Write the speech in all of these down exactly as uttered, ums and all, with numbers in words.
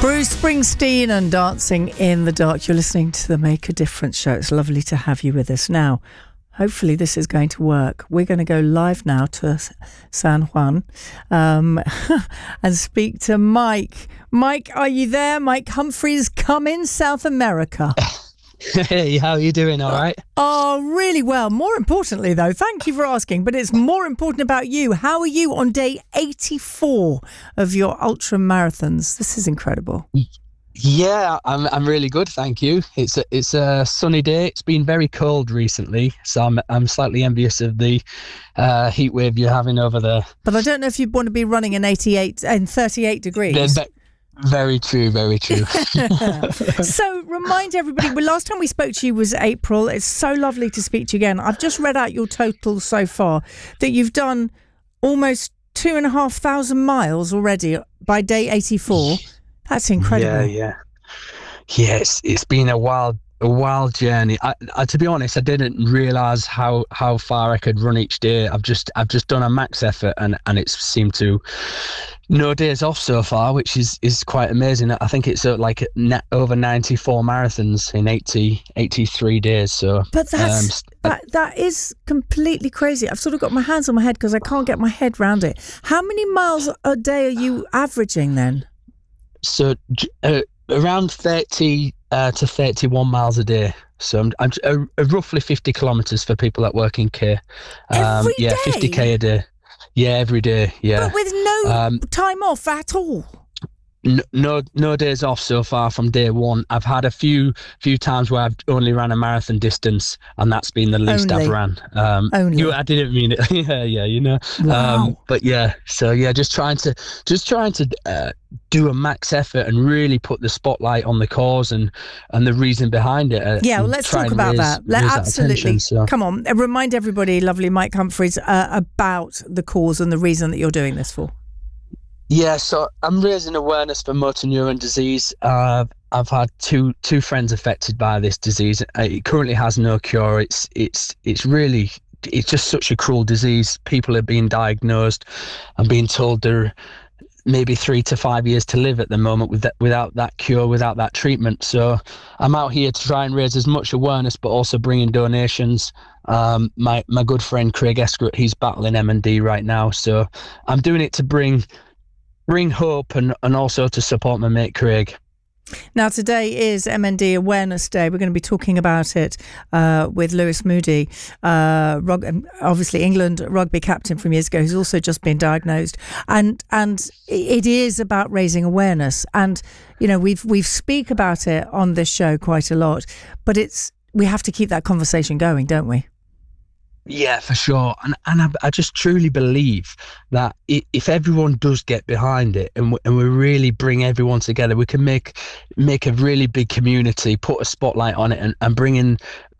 Bruce Springsteen and Dancing in the Dark. You're listening to the Make a Difference show. It's lovely to have you with us. Now, hopefully this is going to work. We're going to go live now to San Juan um, and speak to Mike. Mike, are you there? Mike Humphreys, come in, South America. Hey, how are you doing? All right? Oh, really well. More importantly, though, thank you for asking, but it's more important about you. How are you on day eighty-four of your ultra marathons? This is incredible. Yeah, I'm I'm really good, thank you. It's a it's a sunny day. It's been very cold recently, so I'm I'm slightly envious of the uh, heat wave you're having over there. But I don't know if you'd want to be running in eighty-eight and thirty-eight degrees. They're, Very true, very true. So remind everybody, well, last time we spoke to you was April. It's so lovely to speak to you again. I've just read out your total so far, that you've done almost two and a half thousand miles already by day eighty-four. That's incredible. Yeah, yeah. Yes, it's been a wild a wild journey. I, I to be honest, I didn't realise how, how far I could run each day. I've just I've just done a max effort and, and it's seemed to no days off so far, which is, is quite amazing. I think it's uh, like net over ninety-four marathons in eighty, eighty-three days. So, but that's um, that that is completely crazy. I've sort of got my hands on my head because I can't get my head around it. How many miles a day are you averaging then? So uh, around thirty uh, to thirty-one miles a day. So I'm, I'm uh, roughly fifty kilometres for people that work in K. Um, Every yeah, day? fifty k a day. Yeah, every day. Yeah, but with no um, time off at all. No, no, no days off so far from day one. I've had a few, few times where I've only ran a marathon distance, and that's been the least only. I've ran. Um, only. You, I didn't mean it. yeah, yeah, you know. Wow. Um, but yeah, so yeah, just trying to, just trying to uh, do a max effort and really put the spotlight on the cause and and the reason behind it. Uh, yeah, well, let's talk about raise, that. Let, absolutely. That so. Come on, remind everybody, lovely Mike Humphreys, uh, about the cause and the reason that you're doing this for. Yeah, so I'm raising awareness for motor neuron disease. Uh, I've had two two friends affected by this disease. It currently has no cure. It's it's it's really it's just such a cruel disease. People are being diagnosed and being told they're maybe three to five years to live at the moment with that, without that cure, without that treatment. So I'm out here to try and raise as much awareness, but also bring in donations. Um, my my good friend Craig Escrott, he's battling M N D right now. So I'm doing it to bring. bring hope and, and also to support my mate Craig. Now, today is M N D Awareness Day. We're going to be talking about it uh, with Lewis Moody, uh, rug- obviously England rugby captain from years ago, who's also just been diagnosed. And and it is about raising awareness. And, you know, we've we've speak about it on this show quite a lot, but it's we have to keep that conversation going, don't we? Yeah, for sure. And and I, I just truly believe that if everyone does get behind it and we, and we really bring everyone together, we can make make a really big community, put a spotlight on it and, and bring in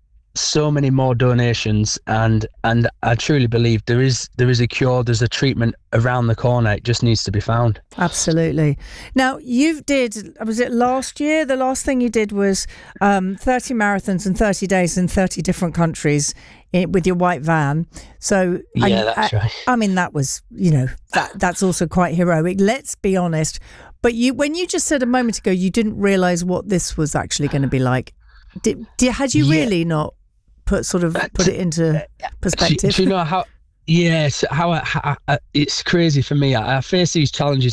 so many more donations. And and I truly believe there is there is a cure, there's a treatment around the corner. It just needs to be found. Absolutely. Now, you did, was it last year? The last thing you did was um, thirty marathons in thirty days in thirty different countries in, with your white van. So, yeah, I, that's I, right. I mean, that was, you know, that that's also quite heroic. Let's be honest. But you, when you just said a moment ago, you didn't realise what this was actually going to be like. Did, did had you yeah. really not put sort of put it into perspective? Do, do you know how? Yes, how, I, how I, it's crazy for me. I, I face these challenges